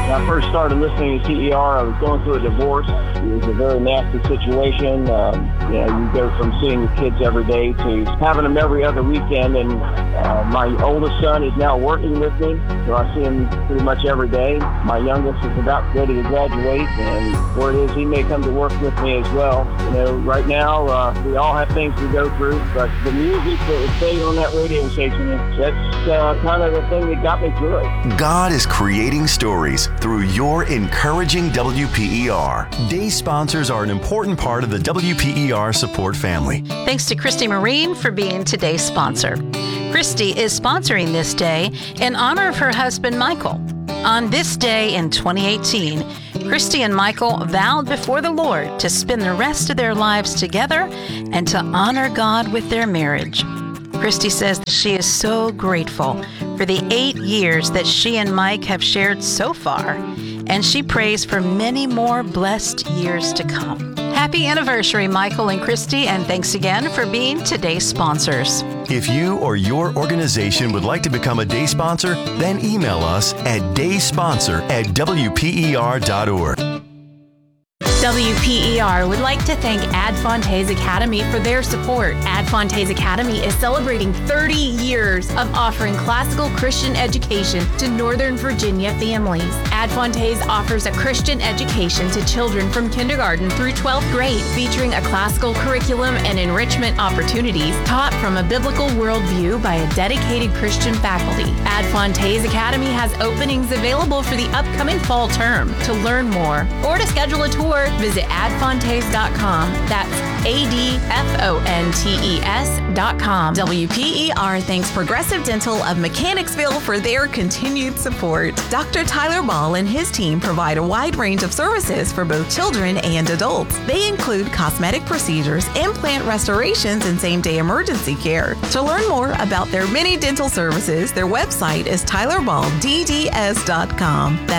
When I first started listening to TER, I was going through a divorce. It was a very nasty situation. You go from seeing the kids every day to having them every other weekend. And my oldest son is now working with me, so I see him pretty much every day. My youngest is about ready to graduate, and where it is, he may come to work with me as well. Right now, we all have things to go through, but the music that was played on that radio station, that's kind of the thing that got me through it. God is creating stories through your encouraging WPER. Day sponsors are an important part of the WPER support family. Thanks to Christy Marine for being today's sponsor. Christy is sponsoring this day in honor of her husband, Michael. On this day in 2018, Christy and Michael vowed before the Lord to spend the rest of their lives together and to honor God with their marriage. Christy says that she is so grateful for the 8 years that she and Mike have shared so far, and she prays for many more blessed years to come. Happy anniversary, Michael and Christy, and thanks again for being today's sponsors. If you or your organization would like to become a day sponsor, then email us at daysponsor@wper.org. WPER would like to thank Adfontes Academy for their support. Adfontes Academy is celebrating 30 years of offering classical Christian education to Northern Virginia families. Adfontes offers a Christian education to children from kindergarten through 12th grade, featuring a classical curriculum and enrichment opportunities taught from a biblical worldview by a dedicated Christian faculty. Adfontes Academy has openings available for the upcoming fall term. To learn more or to schedule a tour, visit adfontes.com. That's ADFONTES.com. WPER thanks Progressive Dental of Mechanicsville for their continued support. Dr. Tyler Ball and his team provide a wide range of services for both children and adults. They include cosmetic procedures, implant restorations, and same-day emergency care. To learn more about their many dental services, their website is tylerbaldds.com. That's